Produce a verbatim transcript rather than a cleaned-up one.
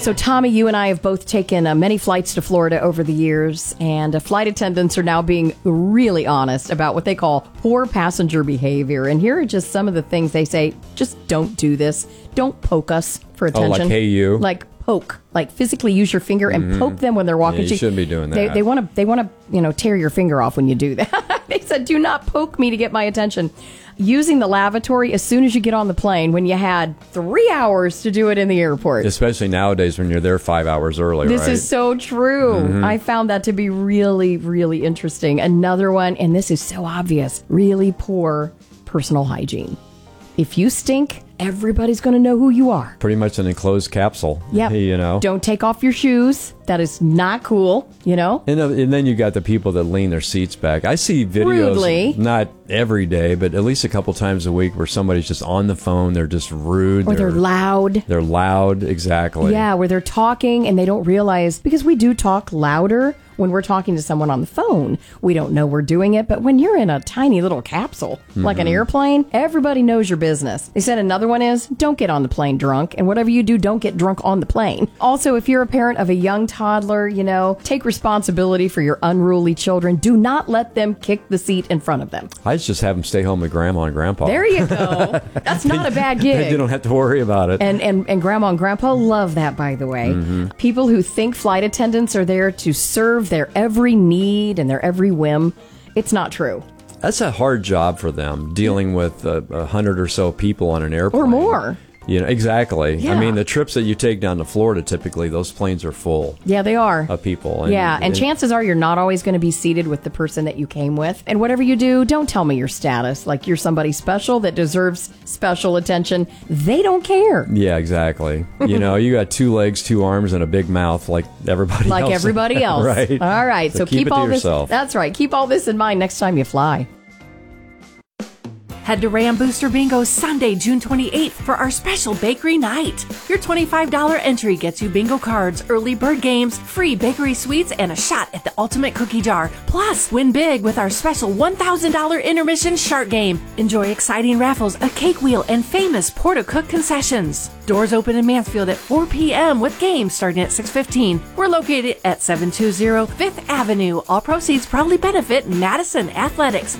So, Tommy, you and I have both taken uh, many flights to Florida over the years, and uh, flight attendants are now being really honest about what they call poor passenger behavior. And here are just some of the things they say. Just don't do this. Don't poke us for attention. Oh, like, hey, you? Like, poke. Like, physically use your finger and mm-hmm. poke them when they're walking. Yeah, you shouldn't be doing that. They, they want to, they want to, you know, tear your finger off when you do that. They said, do not poke me to get my attention. Using the lavatory as soon as you get on the plane when you had three hours to do it in the airport. Especially nowadays when you're there five hours early, This right? is so true. Mm-hmm. I found that to be really, really interesting. Another one, and this is so obvious, really poor personal hygiene. If you stink, everybody's going to know who you are. Pretty much an enclosed capsule. Yep. You know. Don't take off your shoes. That is not cool, you know. And, uh, and then you got the people that lean their seats back. I see videos, Rudely. Not every day, but at least a couple times a week where somebody's just on the phone. They're just rude. Or they're, they're loud. They're loud, exactly. Yeah, where they're talking and they don't realize, because we do talk louder when we're talking to someone on the phone. We don't know we're doing it, but when you're in a tiny little capsule, mm-hmm. like an airplane, everybody knows your business. They said another one is, don't get on the plane drunk, and whatever you do, don't get drunk on the plane. Also, if you're a parent of a young toddler, you know, take responsibility for your unruly children. Do not let them kick the seat in front of them. I just have them stay home with grandma and grandpa. There you go. That's not a bad gig. You don't have to worry about it. And, and, and grandma and grandpa love that, by the way. Mm-hmm. People who think flight attendants are there to serve their every need and their every whim, it's not true. That's a hard job for them, dealing with a, a hundred or so people on an airplane. Or more. You know, exactly. Yeah. I mean, the trips that you take down to Florida, typically, those planes are full. Yeah, they are. Of people. And, yeah, and, and chances are you're not always going to be seated with the person that you came with. And whatever you do, don't tell me your status. Like you're somebody special that deserves special attention. They don't care. Yeah, exactly. You know, you got two legs, two arms, and a big mouth like everybody like else. Like everybody else. Right. All right. So, so keep, keep it all to this. yourself. That's right. Keep all this in mind next time you fly. Head to Ram Booster Bingo Sunday, June twenty-eighth for our special bakery night. Your twenty-five dollars entry gets you bingo cards, early bird games, free bakery sweets, and a shot at the ultimate cookie jar. Plus, win big with our special one thousand dollars intermission shark game. Enjoy exciting raffles, a cake wheel, and famous Porta-Cook concessions. Doors open in Mansfield at four p.m. with games starting at six fifteen. We're located at seven two zero Fifth Avenue. All proceeds probably benefit Madison Athletics.